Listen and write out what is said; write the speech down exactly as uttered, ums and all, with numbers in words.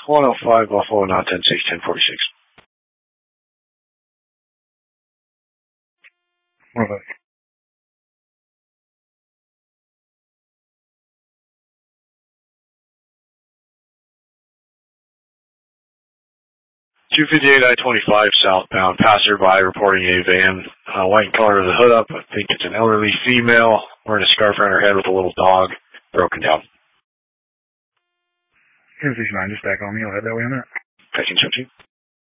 one oh five Buffalo, not ten six, ten forty-six. What about it? two fifty-eight I twenty-five southbound. Passerby reporting a van, uh, white color with the hood up. I think it's an elderly female wearing a scarf around her head with a little dog, broken down. ten six nine, just back on me. I'll head that way on that. fifteen seventeen.